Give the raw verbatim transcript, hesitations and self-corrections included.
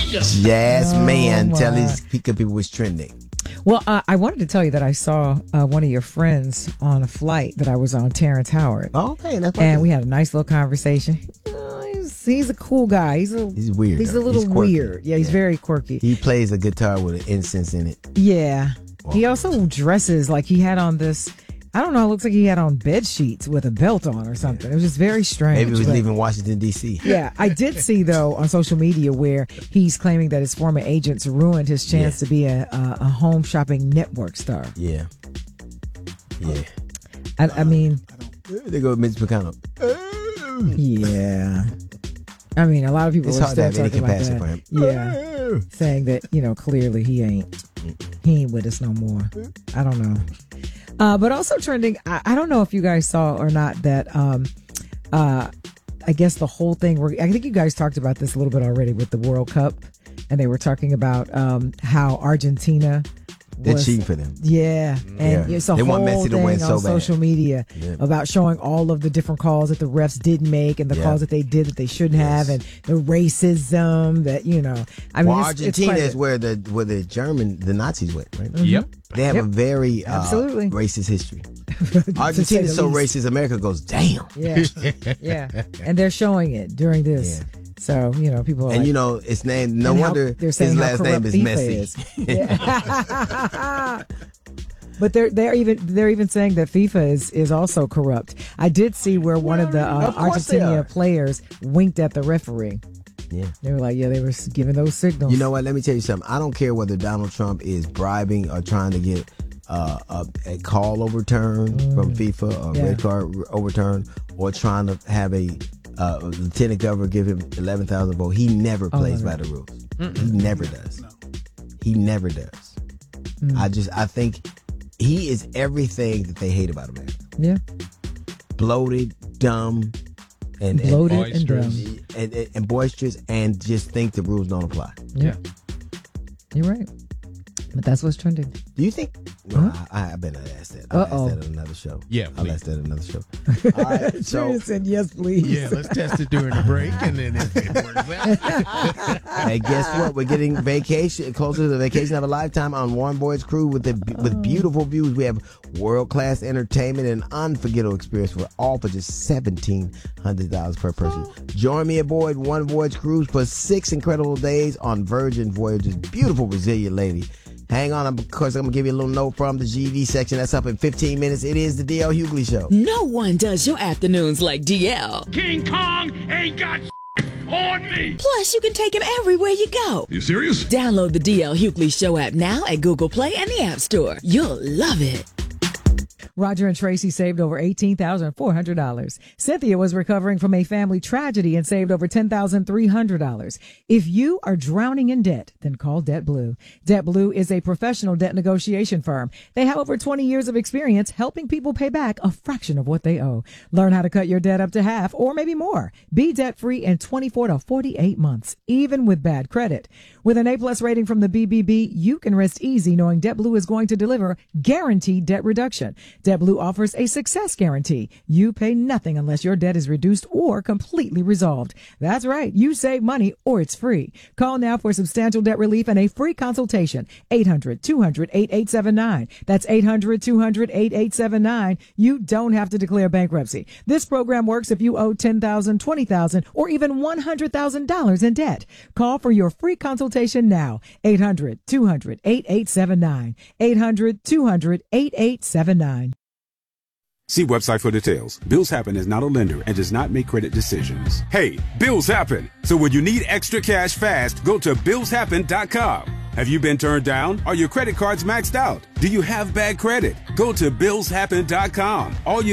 Yes, Oh, man. my. Tell these people was trending. Well, uh, I wanted to tell you that I saw uh, one of your friends on a flight that I was on, Terrence Howard. Oh, okay. That's And we had a nice little conversation. Uh, he's, he's a cool guy. He's a, He's weird. He's though. a little He's quirky. weird. Yeah, he's Yeah. very quirky. He plays a guitar with an incense in it. Yeah. Wow. He also dresses like he had on this, I don't know, it looks like he had on bed sheets with a belt on or something. It was just very strange. Maybe he was but- leaving Washington, D C Yeah, I did see, though, on social media where he's claiming that his former agents ruined his chance Yeah. to be a, a, a home shopping network star. Yeah. Yeah. I, I mean, There go Mitch McConnell. yeah. I mean, a lot of people It's are hard to still have any talking about compassion that. for him. Yeah, saying that, you know, clearly he ain't he ain't with us no more. I don't know. Uh, but also trending, I, I don't know if you guys saw or not that um, uh, I guess the whole thing, where I think you guys talked about this a little bit already with the World Cup, and they were talking about um, how Argentina They're was, cheating for them. Yeah, and Yeah. it's a They whole want Messi to thing win on so bad. social media Yeah. about showing all of the different calls that the refs didn't make and the Yeah. calls that they did that they shouldn't Yes. have, and the racism that, you know. I mean, well, it's, it's Argentina quite a- is where the where the German the Nazis went, right? Yep. They have Yep. a very uh, Absolutely. racist history. to say Argentina is the so least. racist, America goes, damn. Yeah, yeah, and they're showing it during this. Yeah. So, you know, people are And like, you know, it's named. No and how- wonder they're his saying how last name corrupt is FIFA Messi. is. Yeah. But they're they're even they're even saying that FIFA is, is also corrupt. I did see where one of the uh, Of course they Argentina are. players winked at the referee. Yeah. They were like, yeah, they were giving those signals. You know what? Let me tell you something. I don't care whether Donald Trump is bribing or trying to get uh, a, a call overturned from FIFA, or Mm. Yeah. red card overturned, or trying to have a uh, lieutenant governor give him eleven thousand votes. He never plays Oh, by the rules. He never does. He never does. Mm. I just, I think he is everything that they hate about America. Yeah, Bloated, dumb, and and- bloated and dumb. and, and, and boisterous, and just think the rules don't apply. Yeah, you're right. But that's what's trending. Do you think? Well, I, I better ask that. I'll Uh-oh. ask that on another show. Yeah, I'll please. ask that on another show. All right, so Julian said yes, please. Yeah, let's test it during the break, and then if it works out. hey, guess what? We're getting vacation closer to the vacation of a lifetime on One Voyage Cruise with the with beautiful views. We have world class entertainment and unforgettable experience for all for just seventeen hundred dollars per person. Join me aboard One Voyage Cruise for six incredible days on Virgin Voyage's beautiful Brazilian lady. Hang on, because I'm going to give you a little note from the G V section. That's up in fifteen minutes. It is the D L Hughley Show. No one does your afternoons like D L. King Kong ain't got on me. Plus, you can take him everywhere you go. You serious? Download the D L Hughley Show app now at Google Play and the App Store. You'll love it. Roger and Tracy saved over eighteen thousand four hundred dollars. Cynthia was recovering from a family tragedy and saved over ten thousand three hundred dollars. If you are drowning in debt, then call Debt Blue. Debt Blue is a professional debt negotiation firm. They have over twenty years of experience helping people pay back a fraction of what they owe. Learn how to cut your debt up to half or maybe more. Be debt-free in twenty-four to forty-eight months, even with bad credit. With an A-plus rating from the B B B, you can rest easy knowing Debt Blue is going to deliver guaranteed debt reduction. Debt Blue offers a success guarantee. You pay nothing unless your debt is reduced or completely resolved. That's right. You save money or it's free. Call now for substantial debt relief and a free consultation. eight hundred two hundred eighty-eight seventy-nine. That's eight hundred two hundred eighty-eight seventy-nine. You don't have to declare bankruptcy. This program works if you owe ten thousand dollars, twenty thousand dollars, or even one hundred thousand dollars in debt. Call for your free consultation now. eight hundred two hundred eighty-eight seventy-nine. eight hundred two hundred eighty-eight seventy-nine. See website for details. Bills Happen is not a lender and does not make credit decisions. Hey, bills happen. So when you need extra cash fast, go to bills happen dot com. Have you been turned down? Are your credit cards maxed out? Do you have bad credit? Go to bills happen dot com. All you